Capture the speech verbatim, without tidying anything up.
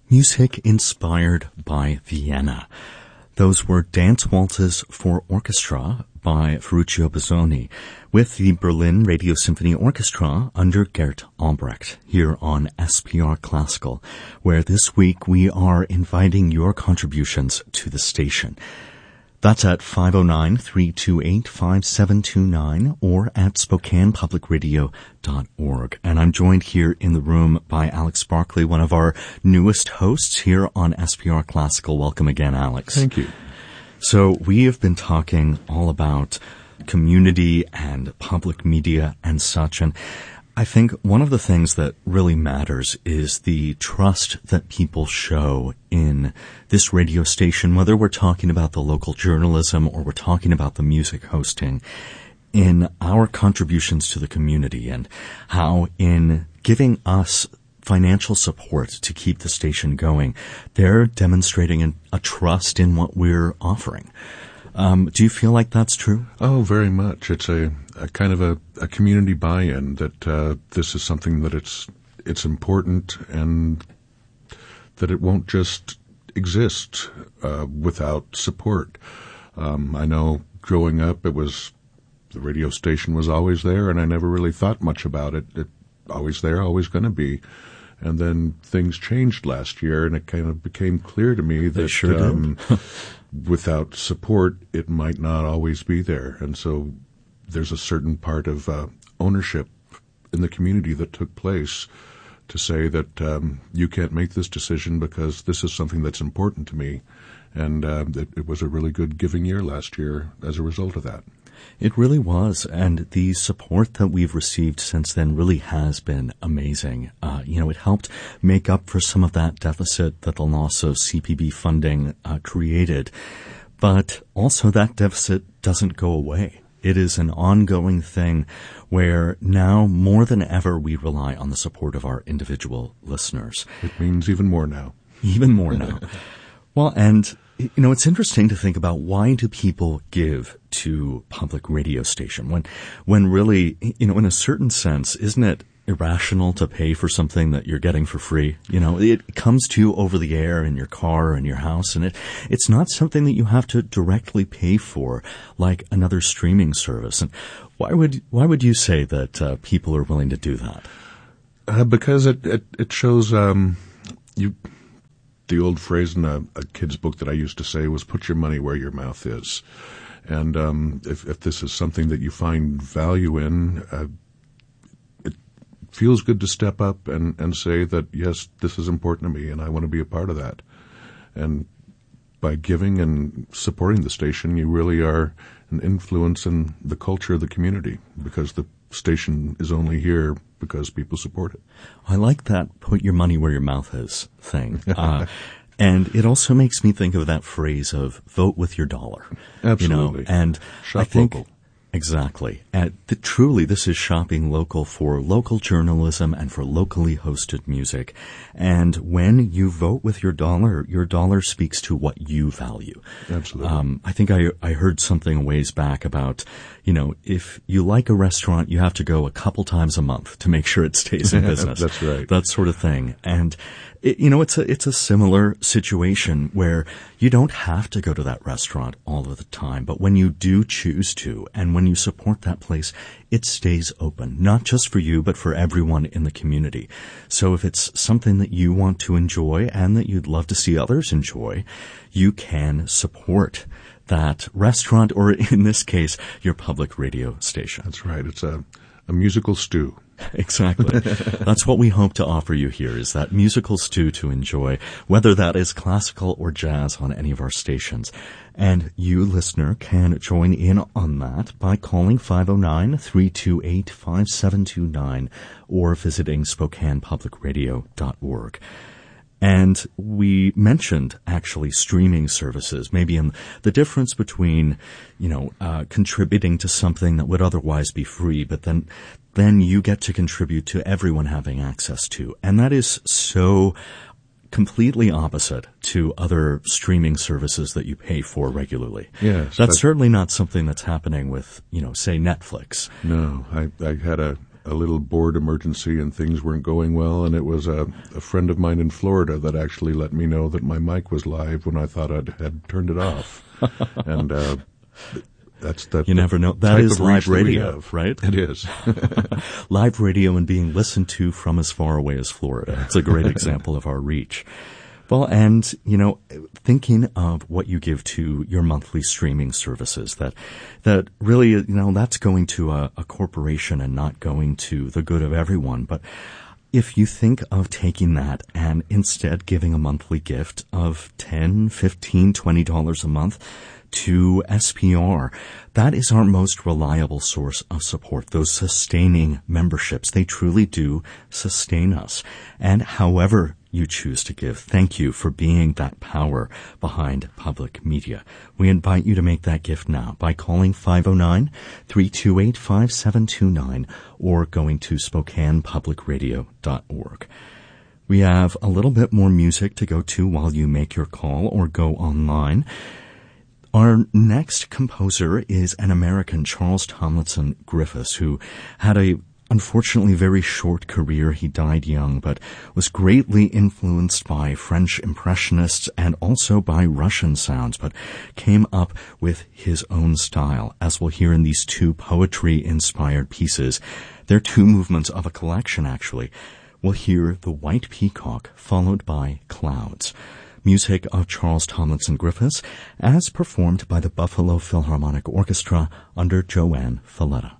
Music inspired by Vienna. Those were Dance Waltzes for Orchestra by Ferruccio Busoni with the Berlin Radio Symphony Orchestra under Gert Albrecht here on S P R Classical, where this week we are inviting your contributions to the station. That's at five oh nine, three two eight, five seven two nine or at Spokane Public Radio dot org. And I'm joined here in the room by Alex Barkley, one of our newest hosts here on S P R Classical. Welcome again, Alex. Thank you. So we have been talking all about community and public media and such, and I think one of the things that really matters is the trust that people show in this radio station, whether we're talking about the local journalism or we're talking about the music hosting, in our contributions to the community and how in giving us financial support to keep the station going, they're demonstrating an, a trust in what we're offering. Um, do you feel like that's true? Oh, very much. It's a, a kind of a, a community buy-in that uh, this is something that it's it's important and that it won't just exist uh, without support. Um, I know growing up, it was the radio station was always there, and I never really thought much about it. It always there, always going to be. And then things changed last year, and it kind of became clear to me that they sure um, without support, it might not always be there. And so there's a certain part of uh, ownership in the community that took place to say that um, you can't make this decision because this is something that's important to me. And uh, it, it was a really good giving year last year as a result of that. It really was, and the support that we've received since then really has been amazing. Uh, you know, it helped make up for some of that deficit that the loss of C P B funding uh, created, but also that deficit doesn't go away. It is an ongoing thing where now more than ever we rely on the support of our individual listeners. It means even more now. Even more now. Well, and you know, it's interesting to think about why do people give to public radio station when, when really, you know, in a certain sense, isn't it irrational to pay for something that you're getting for free? You know, it comes to you over the air in your car and your house, and it, it's not something that you have to directly pay for like another streaming service. And why would, why would you say that uh, people are willing to do that? Uh, because it, it, it shows, um, you, the old phrase in a, a kid's book that I used to say was put your money where your mouth is. And um, if, if this is something that you find value in, uh, it feels good to step up and, and say that, yes, this is important to me and I want to be a part of that. And by giving and supporting the station, you really are an influence in the culture of the community because the station is only here because people support it. I like that put your money where your mouth is thing. Uh, and it also makes me think of that phrase of vote with your dollar. Absolutely. You know, and Shop I think, local. Exactly. And the, truly, this is shopping local for local journalism and for locally hosted music. And when you vote with your dollar, your dollar speaks to what you value. Absolutely. Um, I think I, I heard something a ways back about, you know, if you like a restaurant, you have to go a couple times a month to make sure it stays in business. That's right. That sort of thing. And it, you know, it's a, it's a similar situation where you don't have to go to that restaurant all of the time, but when you do choose to, and when you support that place, it stays open, not just for you, but for everyone in the community. So if it's something that you want to enjoy and that you'd love to see others enjoy, you can support that restaurant, or in this case, your public radio station. That's right. It's a, a musical stew. Exactly. That's what we hope to offer you here, is that musical stew to enjoy, whether that is classical or jazz on any of our stations. And you, listener, can join in on that by calling five oh nine, three two eight, five seven two nine or visiting Spokane Public Radio dot org. And we mentioned actually streaming services, maybe in the difference between, you know, uh, contributing to something that would otherwise be free, but then, then you get to contribute to everyone having access to. And that is so completely opposite to other streaming services that you pay for regularly. Yes. That's certainly not something that's happening with, you know, say Netflix. No, I, I had a, a little board emergency and things weren't going well, and it was a, a friend of mine in Florida that actually let me know that my mic was live when I thought I had turned it off. and uh, that's that. You never know. That is live radio, right? It is. Live radio and being listened to from as far away as Florida. It's a great example of our reach. Well, and, you know, thinking of what you give to your monthly streaming services, that, that really, you know, that's going to a, a corporation and not going to the good of everyone. But if you think of taking that and instead giving a monthly gift of ten, fifteen, twenty dollars a month to S P R, that is our most reliable source of support. Those sustaining memberships, they truly do sustain us. And however you choose to give, thank you for being that power behind public media. We invite you to make that gift now by calling five oh nine, three two eight, five seven two nine or going to Spokane Public Radio dot org. We have a little bit more music to go to while you make your call or go online. Our next composer is an American, Charles Tomlinson Griffiths, who had a unfortunately very short career. He died young, but was greatly influenced by French Impressionists and also by Russian sounds, but came up with his own style, as we'll hear in these two poetry-inspired pieces. They're two movements of a collection, actually. We'll hear The White Peacock, followed by Clouds. Music of Charles Tomlinson Griffiths, as performed by the Buffalo Philharmonic Orchestra under Joanne Falletta.